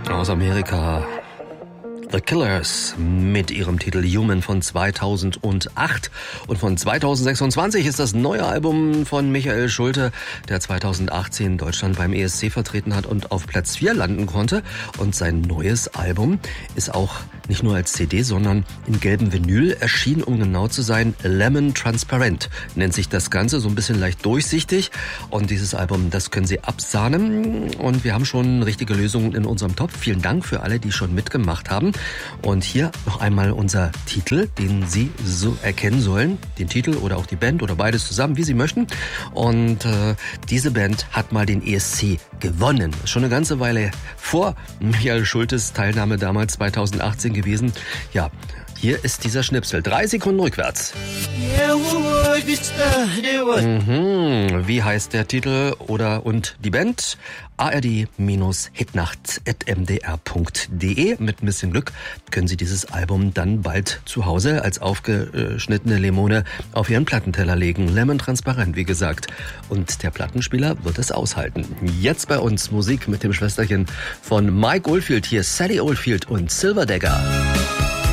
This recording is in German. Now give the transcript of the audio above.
Aus Amerika. The Killers mit ihrem Titel Human von 2008. Und von 2026 ist das neue Album von Michael Schulte, der 2018 Deutschland beim ESC vertreten hat und auf Platz 4 landen konnte. Und sein neues Album ist auch nicht nur als CD, sondern in gelbem Vinyl erschienen, um genau zu sein. Lemon Transparent nennt sich das Ganze, so ein bisschen leicht durchsichtig. Und dieses Album, das können Sie absahnen. Und wir haben schon richtige Lösungen in unserem Topf. Vielen Dank für alle, die schon mitgemacht haben. Und hier noch einmal unser Titel, den Sie so erkennen sollen. Den Titel oder auch die Band oder beides zusammen, wie Sie möchten. Und diese Band hat mal den ESC gewonnen. Schon eine ganze Weile vor Michael Schultes Teilnahme damals 2018 gewesen. Ja, hier ist dieser Schnipsel. 3 Sekunden rückwärts. Wie heißt der Titel und die Band? ard-hitnacht@mdr.de. Mit ein bisschen Glück können Sie dieses Album dann bald zu Hause als aufgeschnittene Limone auf Ihren Plattenteller legen. Lemon Transparent, wie gesagt. Und der Plattenspieler wird es aushalten. Jetzt bei uns Musik mit dem Schwesterchen von Mike Oldfield. Hier Sally Oldfield und Silver Dagger.